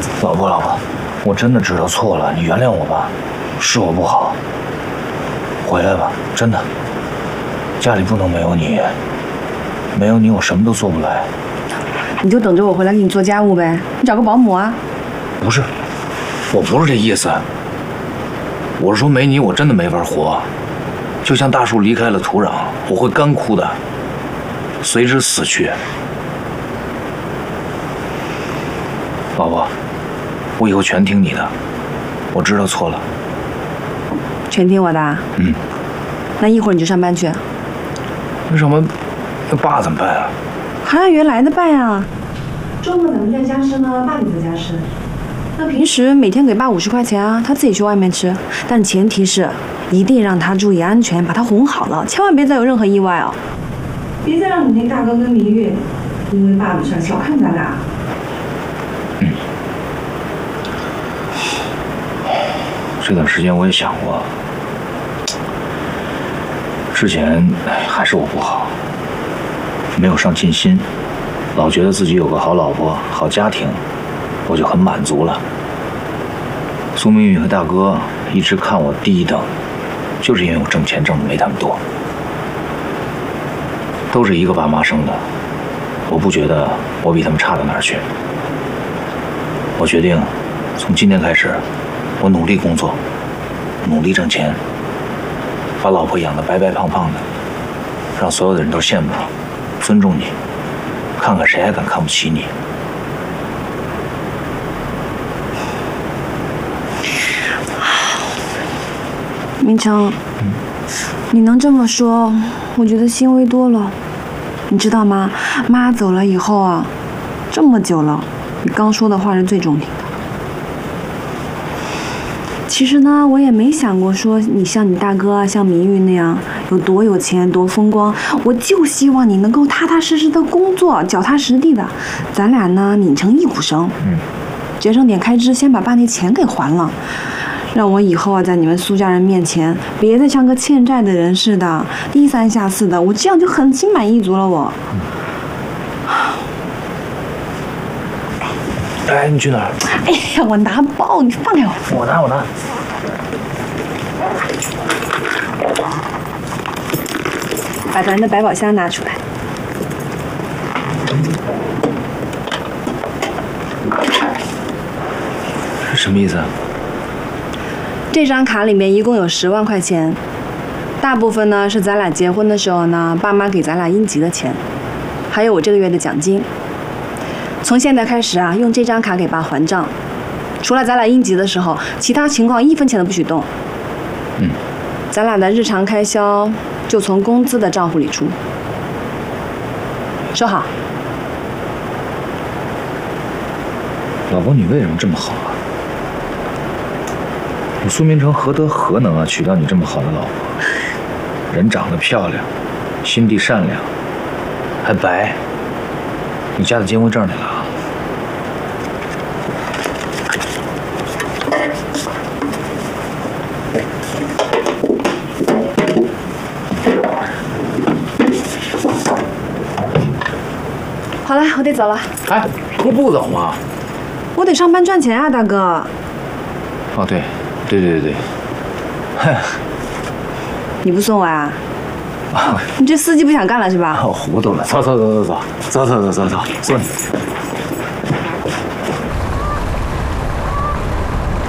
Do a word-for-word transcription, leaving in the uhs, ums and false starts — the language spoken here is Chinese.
老婆，老婆，我真的知道错了，你原谅我吧，是我不好。回来吧，真的。家里不能没有你，没有你我什么都做不来。 你就等着我回来给你做家务呗，你找个保姆啊。 不是，我不是这意思。我是说没你我真的没法活，就像大树离开了土壤，我会干枯的，随之死去。老婆，我以后全听你的，我知道错了。 全听我的？ 嗯。 那一会儿你就上班去。 那上班，那爸怎么办啊？ 还按原来的办呀。周末咱们干家事呢，爸给做家事。那平时每天给爸五十块钱啊，他自己去外面吃，但前提是一定让他注意安全，把他哄好了，千万别再有任何意外哦。别再让你那大哥跟明月因为爸的事小看咱俩。 嗯。这段时间我也想过，之前还是我不好，没有上进心，老觉得自己有个好老婆、好家庭，我就很满足了。苏明玉和大哥一直看我低一等，就是因为我挣钱挣的没他们多。都是一个爸妈生的，我不觉得我比他们差到哪儿去。我决定，从今天开始，我努力工作，努力挣钱，把老婆养得白白胖胖的，让所有的人都羡慕你，尊重你，看看谁还敢看不起你。 明成，嗯，你能这么说，我觉得欣慰多了。你知道吗？妈走了以后啊，这么久了，你刚说的话是最中听的。其实呢，我也没想过说你像你大哥啊，像明玉那样有多有钱、多风光。我就希望你能够踏踏实实的工作，脚踏实地的，咱俩呢拧成一股绳，嗯，节省点开支，先把爸那钱给还了。让我以后啊，在你们苏家人面前，别再像个欠债的人似的，低三下四的，我这样就很心满意足了。我。 哎，你去哪儿？ 哎呀，我拿包，你放开我。 我拿，我拿。 把咱的百宝箱拿出来。 是什么意思啊？ 这张卡里面一共有十万块钱，大部分呢是咱俩结婚的时候呢，爸妈给咱俩应急的钱，还有我这个月的奖金。从现在开始啊，用这张卡给爸还账，除了咱俩应急的时候，其他情况一分钱都不许动。 嗯， 咱俩的日常开销就从工资的账户里出，收好。 老婆，你为什么这么好啊？我苏明成何德何能啊，娶到你这么好的老婆？人长得漂亮，心地善良，还白。你家的结婚证里了啊？ 好了，我得走了。 哎，你不走吗？ 我得上班赚钱啊，大哥。 哦，对，对对对对。哼。 你不送我啊？啊，你这司机不想干了是吧？ 我糊涂了，走走走走走走走走走走，送你。